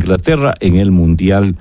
Inglaterra en el Mundial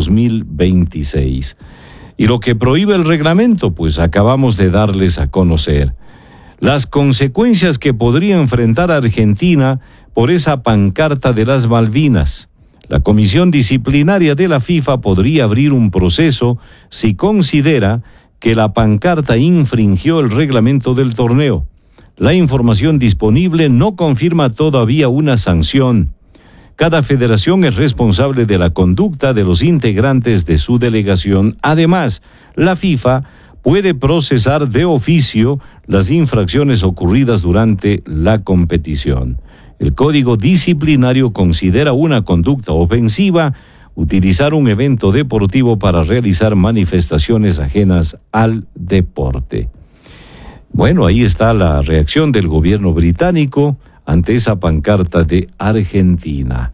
2026. Y lo que prohíbe el reglamento, pues acabamos de darles a conocer. Las consecuencias que podría enfrentar Argentina por esa pancarta de las Malvinas. La Comisión Disciplinaria de la FIFA podría abrir un proceso si considera que la pancarta infringió el reglamento del torneo. La información disponible no confirma todavía una sanción. Cada federación es responsable de la conducta de los integrantes de su delegación. Además, la FIFA puede procesar de oficio las infracciones ocurridas durante la competición. El Código Disciplinario considera una conducta ofensiva utilizar un evento deportivo para realizar manifestaciones ajenas al deporte. Bueno, ahí está la reacción del gobierno británico ante esa pancarta de Argentina.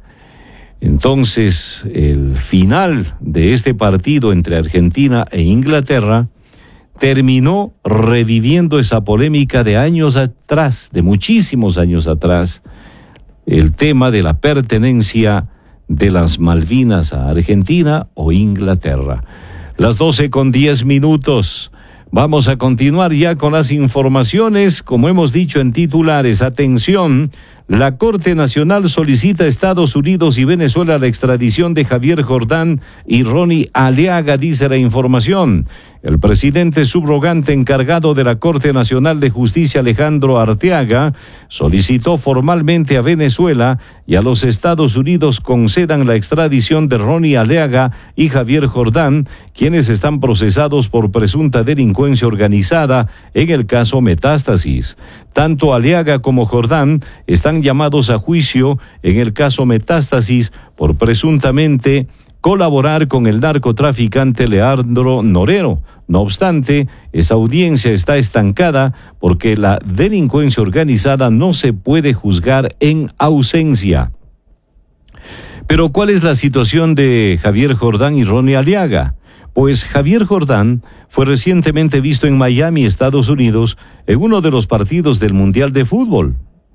Entonces, el final de este partido entre Argentina e Inglaterra terminó reviviendo esa polémica de años atrás, de muchísimos años atrás, el tema de la pertenencia de las Malvinas a Argentina o Inglaterra. Las 12:10. Vamos a continuar ya con las informaciones, como hemos dicho en titulares. Atención, la Corte Nacional solicita a Estados Unidos y Venezuela la extradición de Javier Jordán y Ronnie Aliaga, dice la información. El presidente subrogante encargado de la Corte Nacional de Justicia, Alejandro Arteaga, solicitó formalmente a Venezuela y a los Estados Unidos concedan la extradición de Ronnie Aliaga y Javier Jordán, quienes están procesados por presunta delincuencia organizada en el caso Metástasis. Tanto Aliaga como Jordán están llamados a juicio en el caso Metástasis por presuntamente colaborar con el narcotraficante Leandro Norero. No obstante, esa audiencia está estancada porque la delincuencia organizada no se puede juzgar en ausencia. Pero ¿cuál es la situación de Javier Jordán y Ronnie Aliaga? Pues Javier Jordán fue recientemente visto en Miami, Estados Unidos, en uno de los partidos del Mundial de Fútbol.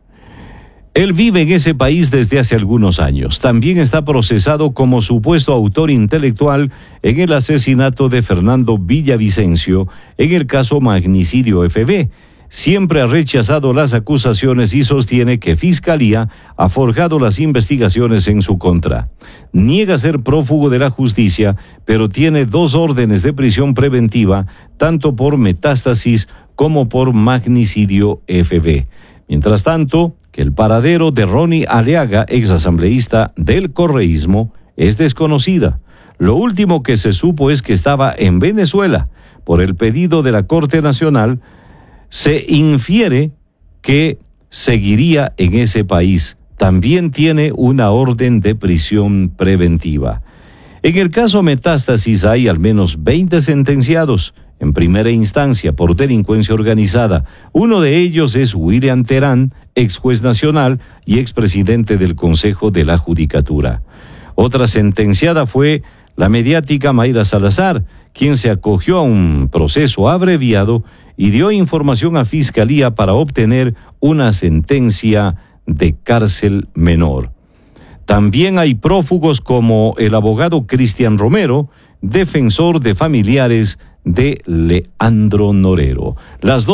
Él vive en ese país desde hace algunos años. También está procesado como supuesto autor intelectual en el asesinato de Fernando Villavicencio en el caso Magnicidio FB. Siempre ha rechazado las acusaciones y sostiene que Fiscalía ha forjado las investigaciones en su contra. Niega ser prófugo de la justicia, pero tiene 2 órdenes de prisión preventiva, tanto por Metástasis como por Magnicidio FB. Mientras tanto, que el paradero de Ronnie Aliaga, exasambleísta del correísmo, es desconocida. Lo último que se supo es que estaba en Venezuela. Por el pedido de la Corte Nacional, se infiere que seguiría en ese país. También tiene una orden de prisión preventiva. En el caso Metástasis hay al menos 20 sentenciados en primera instancia por delincuencia organizada. Uno de ellos es William Terán, ex juez nacional y expresidente del Consejo de la Judicatura. Otra sentenciada fue la mediática Mayra Salazar, quien se acogió a un proceso abreviado y dio información a Fiscalía para obtener una sentencia de cárcel menor. También hay prófugos como el abogado Cristian Romero, defensor de familiares de Leandro Norero. Las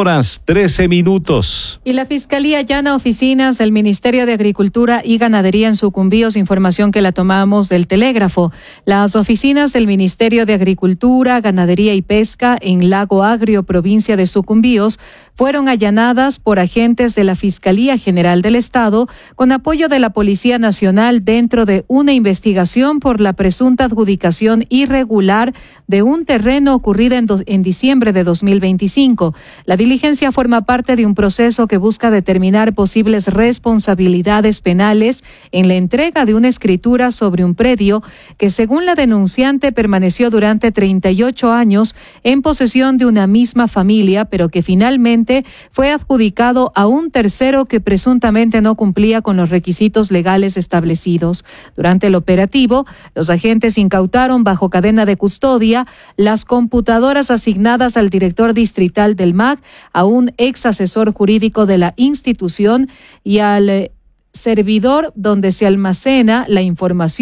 12:13. Y la Fiscalía allana oficinas del Ministerio de Agricultura y Ganadería en Sucumbíos, información que la tomamos del Telégrafo. Las oficinas del Ministerio de Agricultura, Ganadería y Pesca en Lago Agrio, provincia de Sucumbíos, fueron allanadas por agentes de la Fiscalía General del Estado con apoyo de la Policía Nacional dentro de una investigación por la presunta adjudicación irregular de un terreno ocurrida en diciembre de 2025. La diligencia forma parte de un proceso que busca determinar posibles responsabilidades penales en la entrega de una escritura sobre un predio que, según la denunciante, permaneció durante 38 años en posesión de una misma familia, pero que finalmente fue adjudicado a un tercero que presuntamente no cumplía con los requisitos legales establecidos. Durante el operativo, los agentes incautaron bajo cadena de custodia las computadoras asignadas al director distrital del MAG, a un ex asesor jurídico de la institución y al servidor donde se almacena la información